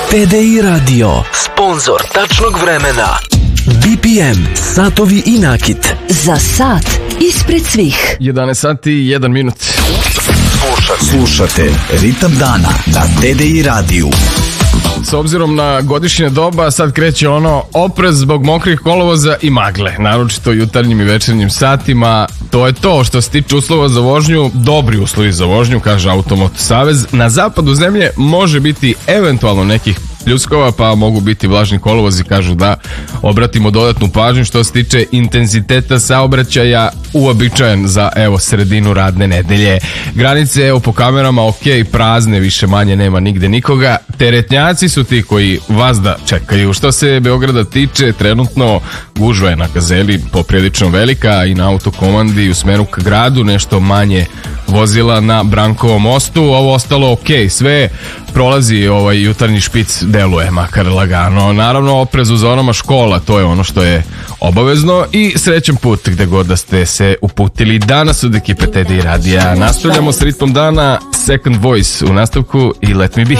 TDI Radio, sponzor tačnog vremena. BPM, satovi i nakit. Za sat ispred svih. 11 sati i 1 minut. Slušate Ritam dana na TDI radiju. S obzirom na godišnje doba, sad kreće ono oprez zbog mokrih kolovoza i magle, naročito jutarnjim i večernjim satima. To je to što se tiče uslova za vožnju, dobri uslovi za vožnju, kaže Automoto Savez. Na zapadu zemlje može biti eventualno nekih pljuskova, pa mogu biti vlažni kolovozi, kažu da obratimo dodatnu pažnju što se tiče intenziteta saobraćaja, uobičajen za sredinu radne nedelje. Granice po kamerama prazne, više manje nema nigde nikoga. Teretnjaci su ti koji vazda čekaju. Što se Beograda tiče, trenutno gužva je na Gazeli poprilično velika i na autokomandi u smeru ka gradu, nešto manje vozila na Brankovom mostu. Ovo ostalo sve prolazi, jutarnji špic deluje makar lagano. Naravno, oprez u zonama škola, to je ono što je obavezno i srećan put gde god da ste se uputili. Danas od ekipe TDI radija nastavljamo s ritmom dana, Second Voice u nastavku i Let Me Be.